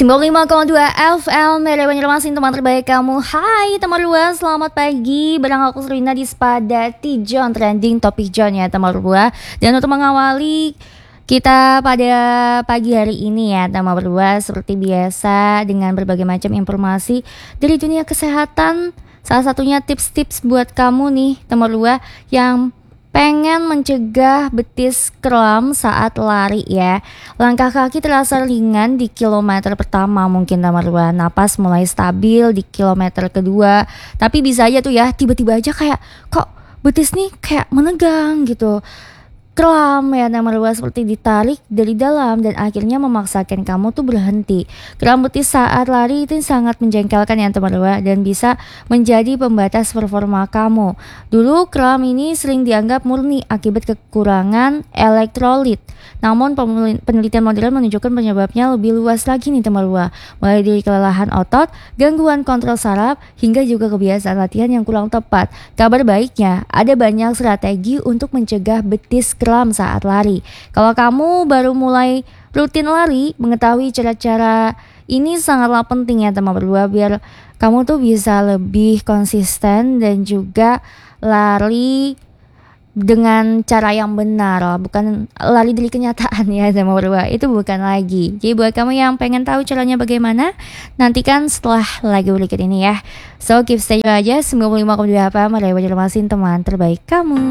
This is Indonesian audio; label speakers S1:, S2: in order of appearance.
S1: 95,2 FM dari Banjarmasin, teman terbaik kamu. Hai teman luas, selamat pagi. Barang aku Serina di Spadati John Trending Topik John ya teman luas. Dan untuk mengawali kita pada pagi hari ini ya teman luas, seperti biasa dengan berbagai macam informasi dari dunia kesehatan. Salah satunya tips-tips buat kamu nih teman luas yang pengen mencegah betis kram saat lari ya. Langkah kaki terasa ringan di kilometer pertama, mungkin teman luar. Napas mulai stabil di kilometer kedua. Tapi bisa aja tuh ya, tiba-tiba aja kayak kok betis nih kayak menegang gitu. Kram ya teman luar, seperti ditarik dari dalam dan akhirnya memaksakan kamu tuh berhenti. Kram betis saat lari itu sangat menjengkelkan ya teman luar, dan bisa menjadi pembatas performa kamu. Dulu kram ini sering dianggap murni akibat kekurangan elektrolit. Namun penelitian modern menunjukkan penyebabnya lebih luas lagi nih teman luar. Mulai dari kelelahan otot, gangguan kontrol saraf, hingga juga kebiasaan latihan yang kurang tepat. Kabar baiknya, ada banyak strategi untuk mencegah betis kram saat lari. Kalau kamu baru mulai rutin lari, mengetahui cara-cara ini sangatlah penting ya teman berdua, biar kamu tuh bisa lebih konsisten dan juga lari dengan cara yang benar, bukan lari dari kenyataan ya teman berdua. Itu bukan lagi. Jadi buat kamu yang pengen tahu caranya bagaimana, nantikan setelah lagu berikut ini ya. So keep stay aja 95,2 FM, Banjarmasin, teman terbaik kamu.